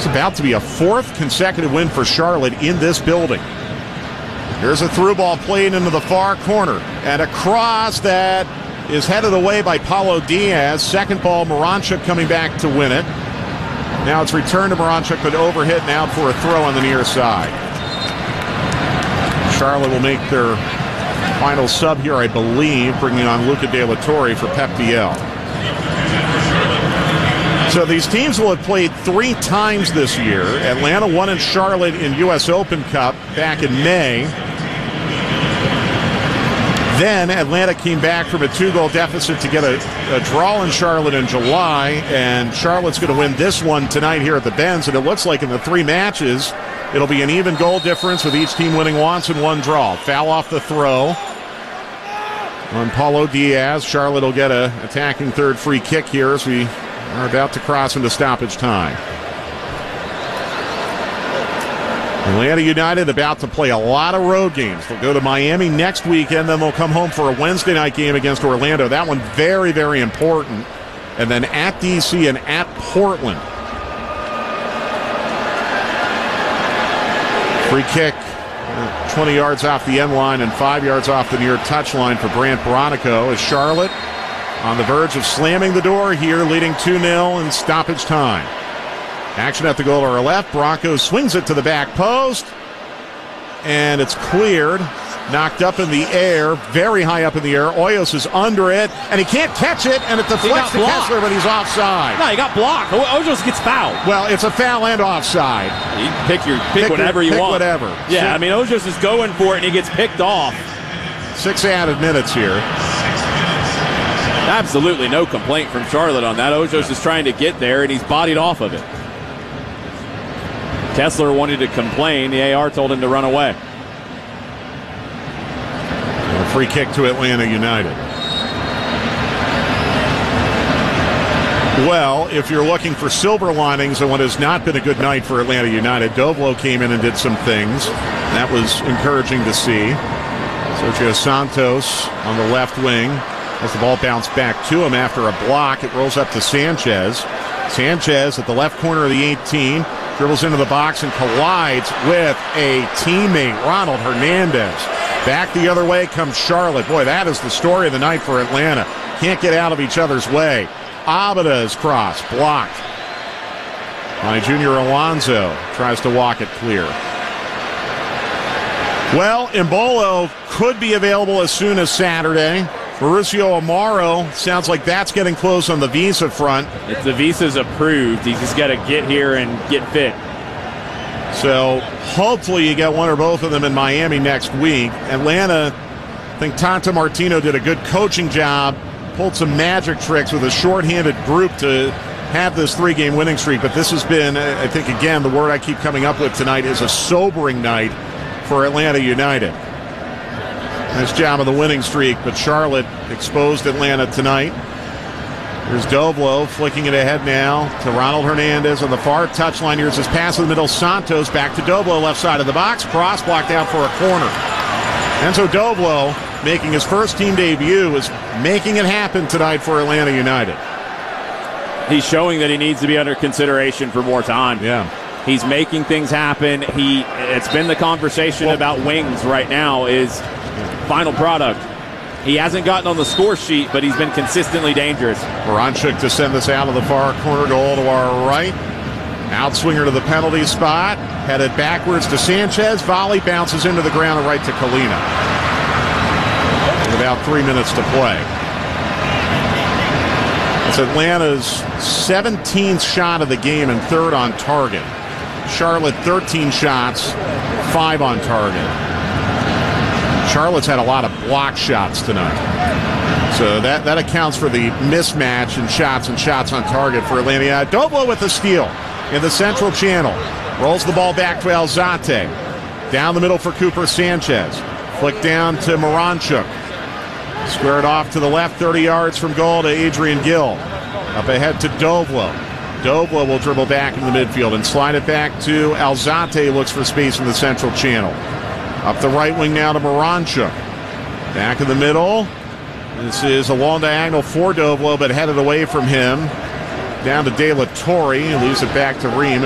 It's about to be a fourth consecutive win for Charlotte in this building. Here's a through ball played into the far corner. And a cross that is headed away by Paulo Diaz. Second ball, Moranchuk coming back to win it. Now it's returned to Moranchuk, but overhit and out for a throw on the near side. Charlotte will make their final sub here, I believe, bringing on Luca De La Torre for Pep Biel. So these teams will have played 3 times this year. Atlanta won in Charlotte in U.S. Open Cup back in May. Then Atlanta came back from a 2-goal deficit to get a draw in Charlotte in July, and Charlotte's going to win this one tonight here at the Benz, and it looks like in the 3 matches, it'll be an even goal difference with each team winning once and 1 draw. Foul off the throw on Paulo Diaz. Charlotte will get an attacking third free kick here as we are about to cross into stoppage time. Atlanta United about to play a lot of road games. They'll go to Miami next weekend, then they'll come home for a Wednesday night game against Orlando. That one very, very important. And then at D.C. and at Portland. Free kick, 20 yards off the end line and 5 yards off the near touchline for Brandt Bronico as Charlotte on the verge of slamming the door here, leading 2-0 in stoppage time. Action at the goal to our left. Bronco swings it to the back post. And it's cleared. Knocked up in the air. Very high up in the air. Hoyos is under it. And he can't catch it. And it deflects to Kessler, but he's offside. No, he got blocked. Hoyos gets fouled. Well, it's a foul and offside. You pick whatever you want. Whatever. Yeah, I mean, Hoyos is going for it, and he gets picked off. 6 added minutes here. Absolutely no complaint from Charlotte on that. Hoyos is trying to get there, and he's bodied off of it. Kessler wanted to complain. The AR told him to run away. A free kick to Atlanta United. Well, if you're looking for silver linings on what has not been a good night for Atlanta United, Dovlo came in and did some things. That was encouraging to see. Sergio Santos on the left wing. As the ball bounced back to him after a block, it rolls up to Sanchez. Sanchez at the left corner of the 18. Dribbles into the box and collides with a teammate, Ronald Hernandez. Back the other way comes Charlotte. Boy, that is the story of the night for Atlanta. Can't get out of each other's way. Abada's cross blocked by Junior Alonso. Tries to walk it clear. Well, Embolo could be available as soon as Saturday. Mauricio Amaro, sounds like that's getting close on the visa front. If the visa's approved, he's just got to get here and get fit. So hopefully you get one or both of them in Miami next week. Atlanta, I think Tata Martino did a good coaching job, pulled some magic tricks with a shorthanded group to have this 3-game winning streak. But this has been, I think, again, the word I keep coming up with tonight is a sobering night for Atlanta United. Nice job of the winning streak, but Charlotte exposed Atlanta tonight. Here's Dovlo flicking it ahead now to Ronald Hernandez on the far touchline. Here's his pass in the middle. Santos back to Dovlo, left side of the box. Cross blocked out for a corner. Enzo Dovlo, making his first team debut, is making it happen tonight for Atlanta United. He's showing that he needs to be under consideration for more time. Yeah. He's making things happen. It's been the conversation about Wings right now is final product. He hasn't gotten on the score sheet, but he's been consistently dangerous. Moranchuk to send this out of the far corner goal to our right. Outswinger to the penalty spot. Headed backwards to Sanchez. Volley bounces into the ground and right to Kalina. With about 3 minutes to play. It's Atlanta's 17th shot of the game and 3rd on target. Charlotte 13 shots, 5 on target. Charlotte's had a lot of block shots tonight. So that accounts for the mismatch in shots and shots on target for Atlanta. Dovlo with the steal in the central channel. Rolls the ball back to Alzate. Down the middle for Cooper Sanchez. Flick down to Moranchuk. Squared off to the left, 30 yards from goal to Adrian Gill. Up ahead to Dovlo. Dovlo will dribble back in the midfield and slide it back to Alzate. Looks for space in the central channel. Up the right wing now to Moranchuk. Back in the middle. This is a long diagonal for Dovlo, but headed away from him. Down to De La Torre. He leaves it back to Ream.